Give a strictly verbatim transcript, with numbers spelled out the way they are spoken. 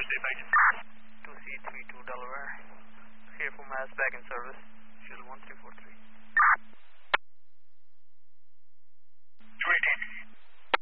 Stay back in. two C three two Delaware. Here for Mass back in service. Shield one three four three.